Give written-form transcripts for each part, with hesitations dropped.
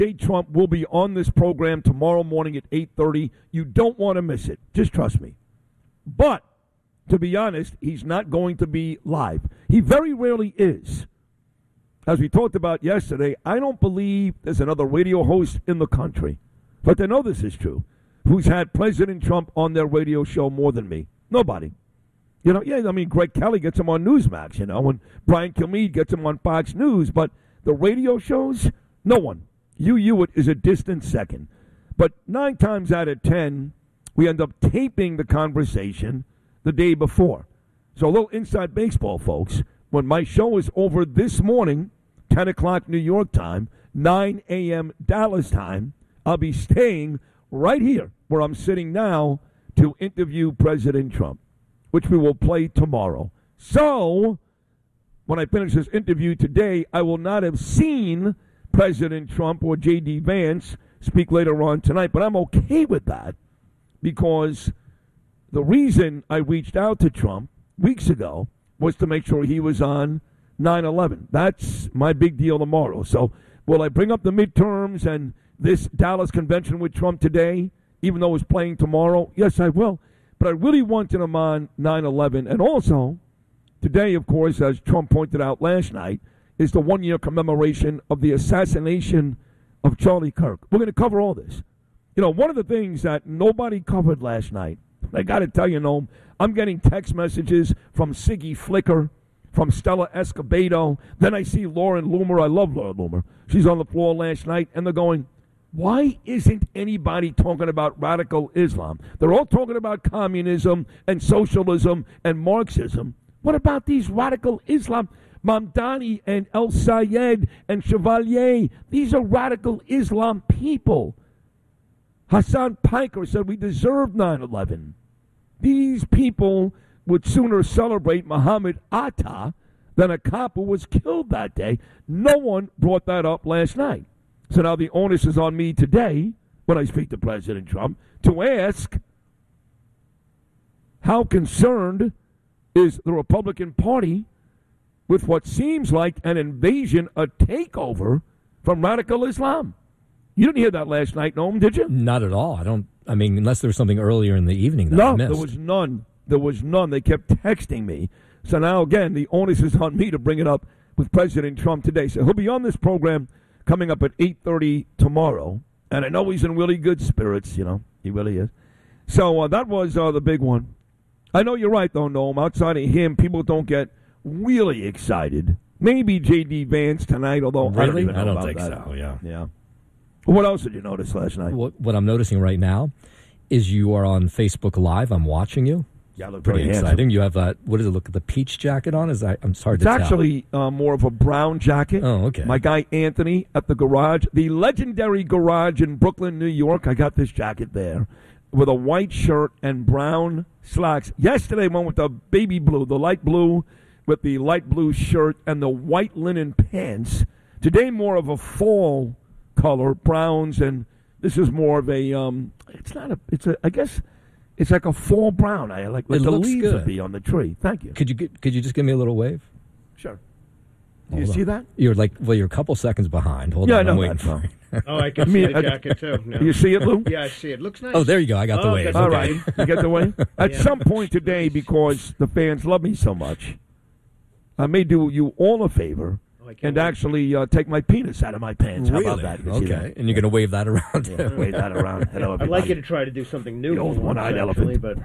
Trump will be on this program tomorrow morning at 8:30. You don't want to miss it. Just trust me. But, to be honest, he's not going to be live. He very rarely is. As we talked about yesterday, I don't believe there's another radio host in the country, but I know this is true, who's had President Trump on their radio show more than me. Nobody. Greg Kelly gets him on Newsmax, and Brian Kilmeade gets him on Fox News, but the radio shows, no one. Hugh Hewitt is a distant second. But 9 times out of 10, we end up taping the conversation the day before. So a little inside baseball, folks. When my show is over this morning, 10 o'clock New York time, 9 a.m. Dallas time, I'll be staying right here where I'm sitting now to interview President Trump, which we will play tomorrow. So, when I finish this interview today, I will not have seen President Trump or J.D. Vance speak later on tonight, but I'm okay with that because the reason I reached out to Trump weeks ago was to make sure he was on 9/11. That's my big deal tomorrow. So will I bring up the midterms and this Dallas convention with Trump today, even though it's playing tomorrow? Yes, I will. But I really wanted him on 9/11. And also, today, of course, as Trump pointed out last night, is the one-year commemoration of the assassination of Charlie Kirk. We're going to cover all this. One of the things that nobody covered last night, I got to tell you, Noam, I'm getting text messages from Siggy Flicker, from Stella Escobedo. Then I see Lauren Loomer. I love Lauren Loomer. She's on the floor last night, and they're going, why isn't anybody talking about radical Islam? They're all talking about communism and socialism and Marxism. What about these radical Islam? Mamdani and El Sayed and Chevalier, these are radical Islam people. Hassan Piker said we deserve 9/11. These people would sooner celebrate Muhammad Atta than a cop who was killed that day. No one brought that up last night. So now the onus is on me today, when I speak to President Trump, to ask, how concerned is the Republican Party with what seems like an invasion, a takeover from radical Islam? You didn't hear that last night, Noam, did you? Not at all. Unless there was something earlier in the evening that I missed. No, there was none. There was none. They kept texting me. So now, again, the onus is on me to bring it up with President Trump today. So he'll be on this program coming up at 8:30 tomorrow. And I know he's in really good spirits, He really is. So that was the big one. I know you're right, though, Noam. Outside of him, people don't get really excited. Maybe J.D. Vance tonight, although really? I don't think that. So, yeah. Yeah. What else did you notice last night? What I'm noticing right now is you are on Facebook Live. I'm watching you. Yeah, look pretty exciting. Handsome. You have what does it look? The peach jacket on? I'm sorry to tell. It's actually more of a brown jacket. Oh, okay. My guy Anthony at the garage, the legendary garage in Brooklyn, New York. I got this jacket there with a white shirt and brown slacks. Yesterday, I went with the baby blue, the light blue with the light blue shirt and the white linen pants. Today, more of a fall color, browns, and this is more of a. I guess. It's like a fall brown. I like the leaves good. would be on the tree. Thank you. Could you just give me a little wave? Sure. Do you see that? You're you're a couple seconds behind. Hold on, I know I'm waiting that. for it. Oh, I can see the jacket too. No. You see it, Lou? Yeah, I see it. Looks nice. Oh, there you go. I got the wave. All okay. right. You get the wave? At some point today, because the fans love me so much, I may do you all a favor and actually take my penis out of my pants. Really? How about that? Okay. And you're going to wave that around? Yeah, wave that around. Hello, I'd like you to try to do something new. The old one-eyed elephant. But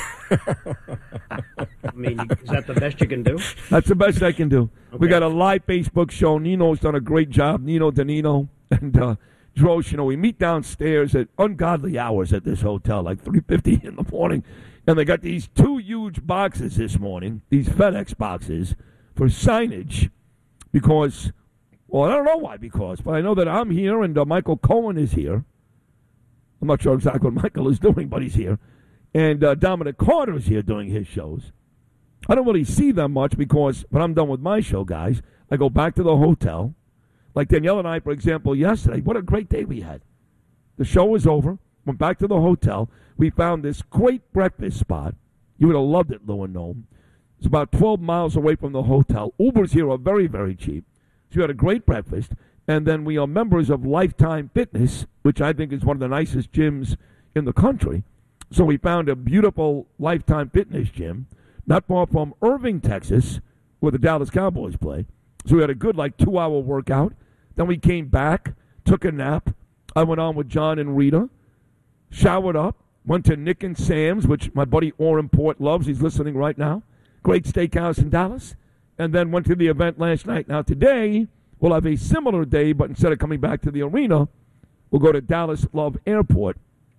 is that the best you can do? That's the best I can do. Okay. We got a live Facebook show. Nino's done a great job. Nino Danino and Drosh. We meet downstairs at ungodly hours at this hotel, like 3:50 in the morning. And they got these 2 huge boxes this morning, these FedEx boxes, for signage. Because, I don't know why but I know that I'm here and Michael Cohen is here. I'm not sure exactly what Michael is doing, but he's here. And Dominic Carter is here doing his shows. I don't really see them much because when I'm done with my show, guys, I go back to the hotel. Like Danielle and I, for example, yesterday, what a great day we had. The show was over, went back to the hotel. We found this great breakfast spot. You would have loved it, Lou and Noam. It's about 12 miles away from the hotel. Ubers here are very, very cheap. So we had a great breakfast. And then we are members of Lifetime Fitness, which I think is one of the nicest gyms in the country. So we found a beautiful Lifetime Fitness gym not far from Irving, Texas, where the Dallas Cowboys play. So we had a good 2-hour workout. Then we came back, took a nap. I went on with John and Rita, showered up, went to Nick and Sam's, which my buddy Orrin Port loves. He's listening right now. Great steakhouse in Dallas. And then went to the event last night. Now today, we'll have a similar day, but instead of coming back to the arena, we'll go to Dallas Love Airport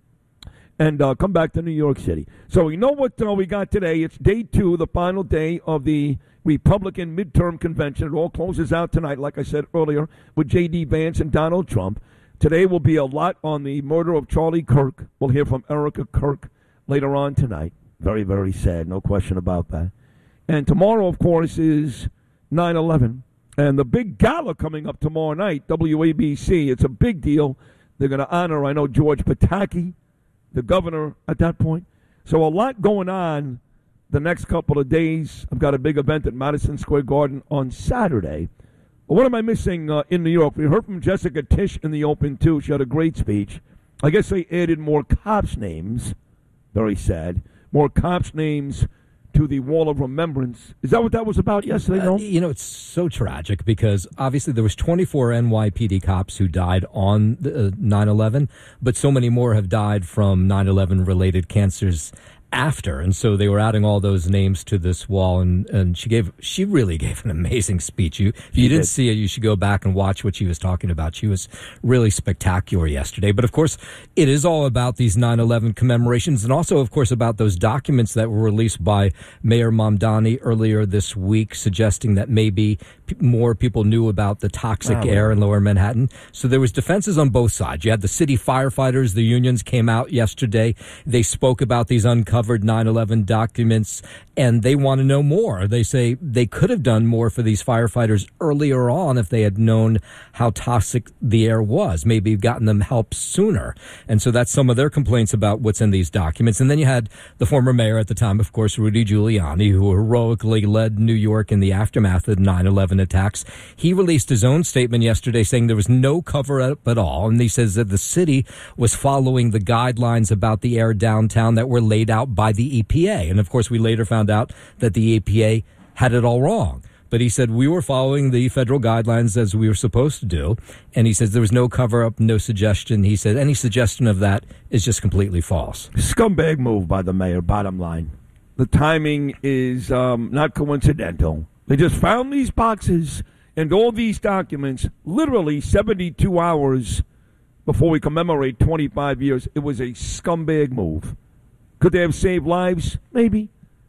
and come back to New York City. So we know what we got today. It's day 2, the final day of the Republican midterm convention. It all closes out tonight, like I said earlier, with J.D. Vance and Donald Trump. Today will be a lot on the murder of Charlie Kirk. We'll hear from Erica Kirk later on tonight. Very, very sad, no question about that. And tomorrow, of course, is 9/11. And the big gala coming up tomorrow night, WABC, it's a big deal. They're going to honor, I know, George Pataki, the governor at that point. So a lot going on the next couple of days. I've got a big event at Madison Square Garden on Saturday. But what am I missing in New York? We heard from Jessica Tisch in the open, too. She had a great speech. I guess they added more cops' names. Very sad. More cops' names to the Wall of Remembrance. Is that what that was about yesterday, no? It's so tragic because obviously there was 24 NYPD cops who died on 9/11, but so many more have died from 9/11 related cancers after, and so they were adding all those names to this wall, and she really gave an amazing speech. If you didn't see it, you should go back and watch what she was talking about. She was really spectacular yesterday. But of course, it is all about these 9/11 commemorations, and also, of course, about those documents that were released by Mayor Mamdani earlier this week, suggesting that maybe more people knew about the toxic air in Lower Manhattan. So there was defenses on both sides. You had the city firefighters, the unions came out yesterday. They spoke about these uncovered 9/11 documents, and they want to know more. They say they could have done more for these firefighters earlier on if they had known how toxic the air was, maybe gotten them help sooner. And so that's some of their complaints about what's in these documents. And then you had the former mayor at the time, of course, Rudy Giuliani, who heroically led New York in the aftermath of 9/11 attacks. He released his own statement yesterday saying there was no cover-up at all, and he says that the city was following the guidelines about the air downtown that were laid out by the EPA. And, of course, we later found out that the EPA had it all wrong. But he said we were following the federal guidelines as we were supposed to do. And he says there was no cover-up, no suggestion. He said any suggestion of that is just completely false. Scumbag move by the mayor, bottom line. The timing is not coincidental. They just found these boxes and all these documents literally 72 hours before we commemorate 25 years. It was a scumbag move. Could they have saved lives? Maybe.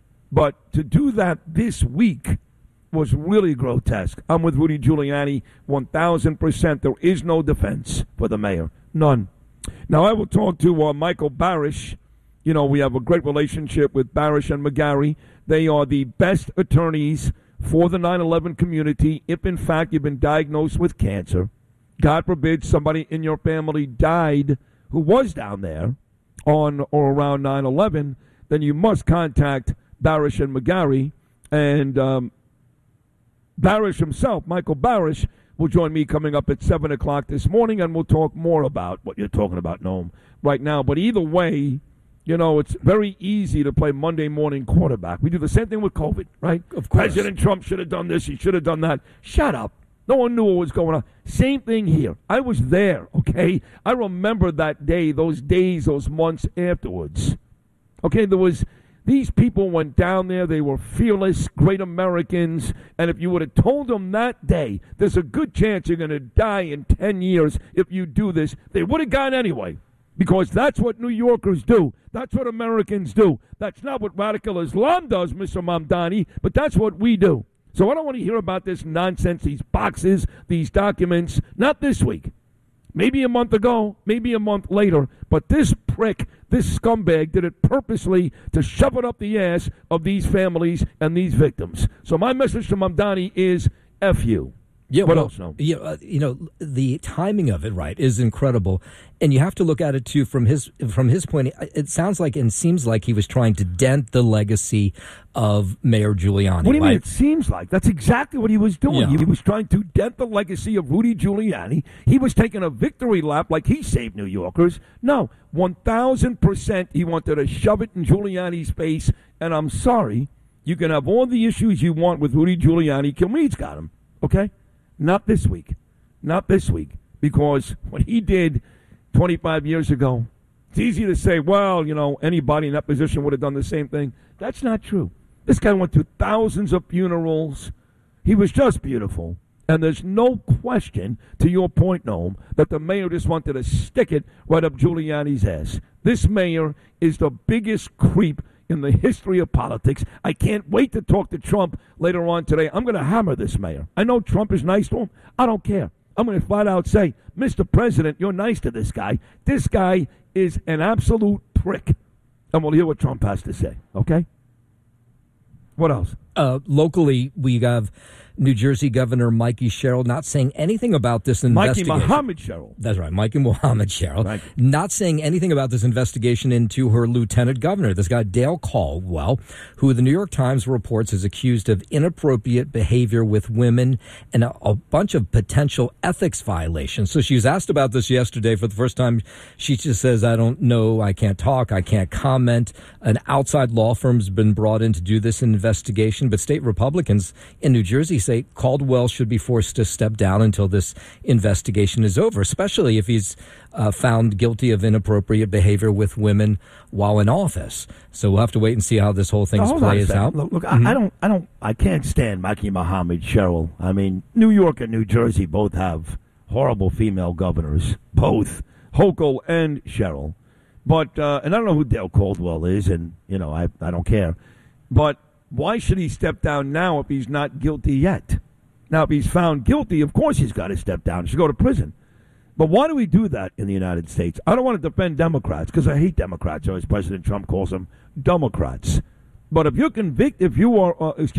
But to do that this week was really grotesque. I'm with Rudy Giuliani 1,000%. There is no defense for the mayor. None. Now, I will talk to Michael Barish. You know, we have a great relationship with Barish and McGarry. They are the best attorneys for the 9/11 community if, in fact, you've been diagnosed with cancer. God forbid somebody in your family died who was down there on or around 9/11, then you must contact Barish and McGarry. And Barish himself, Michael Barish, will join me coming up at 7 o'clock this morning, and we'll talk more about what you're talking about, Noam, right now. But either way, you know, it's very easy to play Monday morning quarterback. We do the same thing with COVID, right? Of course. President Trump should have done this. He should have done that. Shut up. No one knew what was going on. Same thing here. I was there, okay? I remember that day, those days, those months afterwards. Okay, these people went down there. They were fearless, great Americans. And if you would have told them that day, there's a good chance you're going to die in 10 years if you do this, they would have gone anyway. Because that's what New Yorkers do. That's what Americans do. That's not what radical Islam does, Mr. Mamdani, but that's what we do. So I don't want to hear about this nonsense, these boxes, these documents. Not this week. Maybe a month ago, maybe a month later. But this prick, this scumbag, did it purposely to shove it up the ass of these families and these victims. So my message to Mamdani is, F you. Yeah, What well, else, no? The timing of it, right, is incredible, and you have to look at it too from his point. It sounds like and seems like he was trying to dent the legacy of Mayor Giuliani. What do you mean? right? It seems like that's exactly what he was doing. Yeah. He was trying to dent the legacy of Rudy Giuliani. He was taking a victory lap like he saved New Yorkers. No, 1,000% he wanted to shove it in Giuliani's face. And I'm sorry, you can have all the issues you want with Rudy Giuliani. Kilmeade's got him, okay? Not this week. Not this week. Because what he did 25 years ago, it's easy to say, well, anybody in that position would have done the same thing. That's not true. This guy went to thousands of funerals. He was just beautiful. And there's no question, to your point, Noam, that the mayor just wanted to stick it right up Giuliani's ass. This mayor is the biggest creep in the history of politics. I can't wait to talk to Trump later on today. I'm going to hammer this mayor. I know Trump is nice to him. I don't care. I'm going to flat out say, Mr. President, you're nice to this guy. This guy is an absolute prick. And we'll hear what Trump has to say, okay? What else? Locally, we have New Jersey Governor Mikey Sherrill not saying anything about this investigation. Mikey Mohammed Sherrill. That's right, Mikey Mohammed Sherrill. Right. Not saying anything about this investigation into her lieutenant governor, this guy Dale Caldwell, who the New York Times reports is accused of inappropriate behavior with women and a bunch of potential ethics violations. So she was asked about this yesterday for the first time. She just says, I don't know, I can't talk, I can't comment. An outside law firm's been brought in to do this investigation, but state Republicans in New Jersey say Caldwell should be forced to step down until this investigation is over, especially if he's found guilty of inappropriate behavior with women while in office. So we'll have to wait and see how this whole thing plays out. Look, I can't stand Mikey Mohammed Sherrill. I mean, New York and New Jersey both have horrible female governors, both Hochul and Sherrill. But and I don't know who Dale Caldwell is, and I don't care. But why should he step down now if he's not guilty yet? Now, if he's found guilty, of course he's got to step down. He should go to prison. But why do we do that in the United States? I don't want to defend Democrats because I hate Democrats, or as President Trump calls them, Democrats. But if you're convicted, if you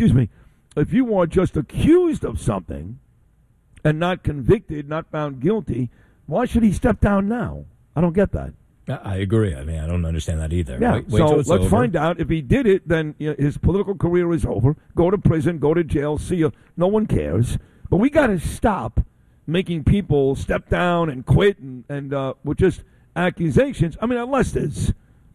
are just accused of something and not convicted, not found guilty, why should he step down now? I don't get that. I agree. I mean, I don't understand that either. Yeah, wait so till it's let's over. find out. If he did it, then his political career is over. Go to prison, go to jail, see you. No one cares. But we got to stop making people step down and quit and with just accusations. I mean, unless there's,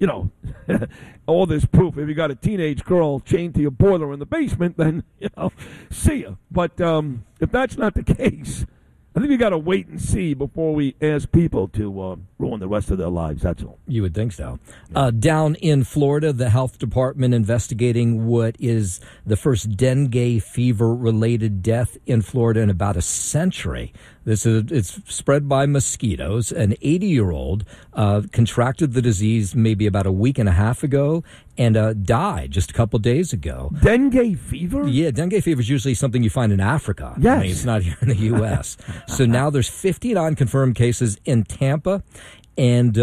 all this proof. If you got a teenage girl chained to your boiler in the basement, then, see you. But if that's not the case, I think we got to wait and see before we ask people to ruin the rest of their lives. That's all. You would think so. Down in Florida, the health department investigating what is the first dengue fever-related death in Florida in about a century. It's spread by mosquitoes. An 80-year-old contracted the disease maybe about a week and a half ago and died just a couple days ago. Dengue fever? Yeah, dengue fever is usually something you find in Africa. Yes. I mean, it's not here in the U.S. So now there's 59 confirmed cases in Tampa. And,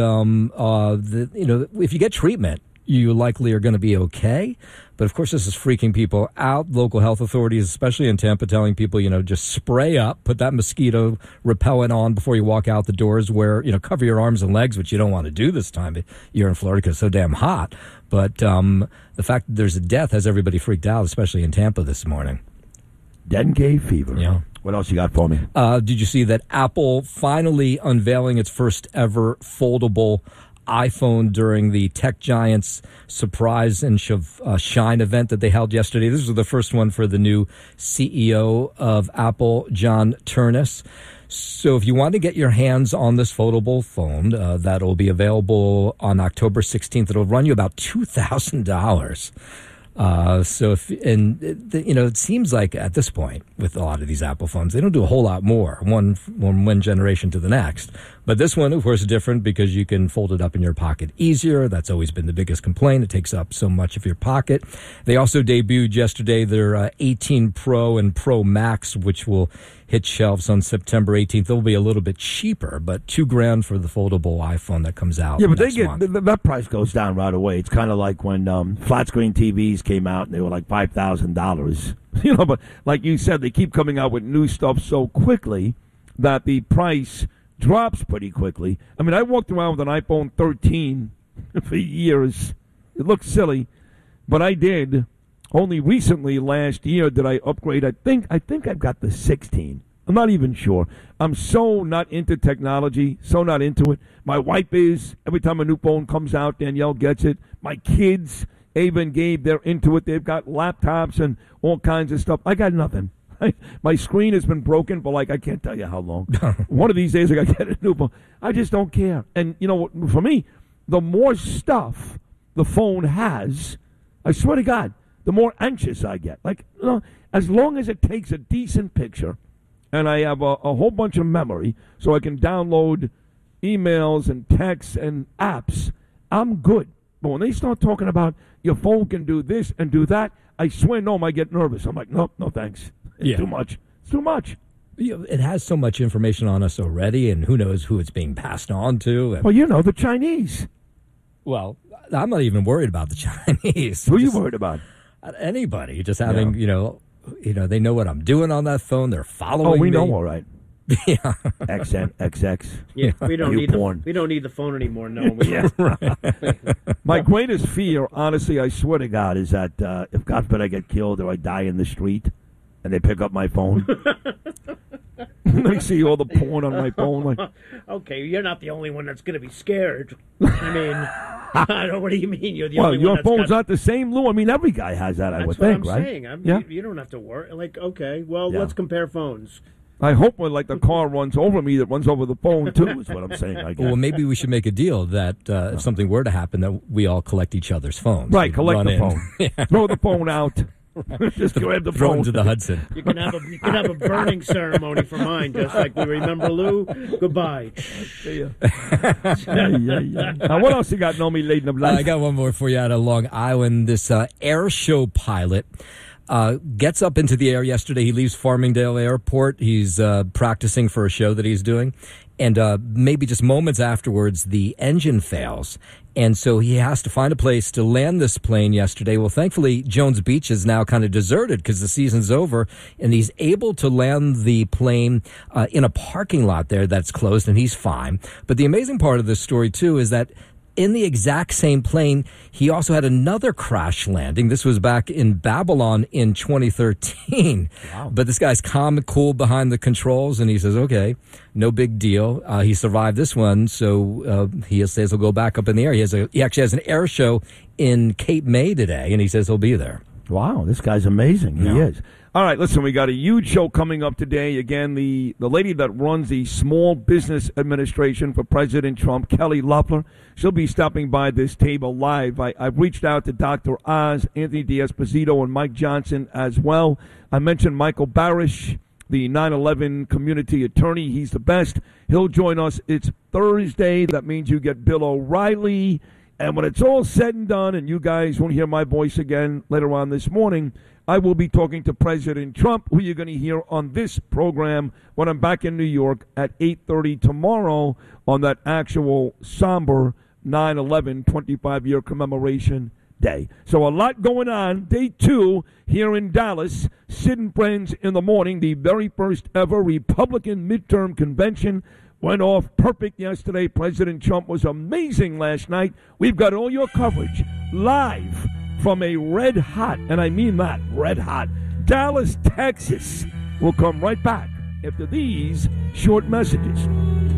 if you get treatment, you likely are going to be okay. But, of course, this is freaking people out. Local health authorities, especially in Tampa, telling people, just spray up, put that mosquito repellent on before you walk out the doors, cover your arms and legs, which you don't want to do this time. You're in Florida because it's so damn hot. But the fact that there's a death has everybody freaked out, especially in Tampa this morning. Dengue fever. Yeah. What else you got for me? Did you see that Apple finally unveiling its first ever foldable iPhone during the tech giant's surprise and shine event that they held yesterday? This was the first one for the new CEO of Apple, John Ternus. So if you want to get your hands on this foldable phone, that'll be available on October 16th. It'll run you about $2,000. It seems like at this point with a lot of these Apple phones, they don't do a whole lot more one generation to the next. But this one, of course, is different because you can fold it up in your pocket easier. That's always been the biggest complaint. It takes up so much of your pocket. They also debuted yesterday their 18 Pro and Pro Max, which will hit shelves on September 18th. They'll be a little bit cheaper, but $2,000 for the foldable iPhone that comes out. Yeah, but next month. that price goes down right away. It's kind of like when flat screen TVs came out and they were like $5,000. You know, but like you said, they keep coming out with new stuff so quickly that the price drops pretty quickly. I mean, I walked around with an iPhone 13 for years. It looks silly, but I did. Only recently, last year, did I upgrade. I think I've got the 16. I'm not even sure. I'm so not into technology, so not into it. My wife is. Every time a new phone comes out, Danielle gets it. My kids, Ava and Gabe, they're into it. They've got laptops and all kinds of stuff. I got nothing. My screen has been broken for I can't tell you how long. One of these days I got to get a new phone. I just don't care. And, you know, for me, the more stuff the phone has, I swear to God, the more anxious I get. As long as it takes a decent picture and I have a whole bunch of memory so I can download emails and texts and apps, I'm good. But when they start talking about your phone can do this and do that, I swear, no, I get nervous. I'm like, no thanks. It's too much. It's too much. It has so much information on us already, and who knows who it's being passed on to. Well, you know, the Chinese. Well, I'm not even worried about the Chinese. Who are you worried about? Anybody. Just having, you know, they know what I'm doing on that phone. They're following me. Oh, we know, all right. Yeah. XN, XX. Yeah, we don't need porn. we don't need the phone anymore. No, we Yeah, right. My greatest fear, honestly, I swear to God, is that if God forbid I get killed or I die in the street, and they pick up my phone, they see all the porn on my phone. Okay, you're not the only one that's going to be scared. I mean, I don't know. What do you mean? You're the only one. Well, your that's phone's got... not the same, Lou. I mean, every guy has that. I would think, what right? I'm saying. Yeah. You don't have to worry. Okay, well, let's compare phones. I hope when the car runs over me, that runs over the phone too. Is what I'm saying. I guess. Well, maybe we should make a deal that if something were to happen, that we all collect each other's phones. Right, collect the phone. Yeah. Throw the phone out. Just grab the Throw phone. into the Hudson. You can have a burning ceremony for mine, just like we remember Lou. Goodbye. Yeah. Now, what else you got, Nomi, lady of life? I got one more for you out of Long Island. This air show pilot gets up into the air yesterday. He leaves Farmingdale Airport. He's practicing for a show that he's doing. And maybe just moments afterwards, the engine fails. And so he has to find a place to land this plane yesterday. Well, thankfully, Jones Beach is now kind of deserted because the season's over. And he's able to land the plane in a parking lot there that's closed, and he's fine. But the amazing part of this story, too, is that in the exact same plane, he also had another crash landing. This was back in Babylon in 2013. Wow. But this guy's calm and cool behind the controls, and he says, okay, no big deal. He survived this one, so he says he'll go back up in the air. He actually has an air show in Cape May today, and he says he'll be there. Wow, this guy's amazing. He is. All right, listen, we got a huge show coming up today. Again, the lady that runs the Small Business Administration for President Trump, Kelly Loeffler, she'll be stopping by this table live. I've reached out to Dr. Oz, Anthony D'Esposito, and Mike Johnson as well. I mentioned Michael Barish, the 9/11 community attorney. He's the best. He'll join us. It's Thursday. That means you get Bill O'Reilly. And when it's all said and done, and you guys won't hear my voice again later on this morning, I will be talking to President Trump, who you're going to hear on this program when I'm back in New York at 8:30 tomorrow on that actual somber 9/11 25-year commemoration day. So a lot going on. Day 2 here in Dallas. Sid and Friends in the morning, the very first ever Republican midterm convention. Went off perfect yesterday. President Trump was amazing last night. We've got all your coverage live from a red hot, and I mean that, red hot, Dallas, Texas. We'll come right back after these short messages.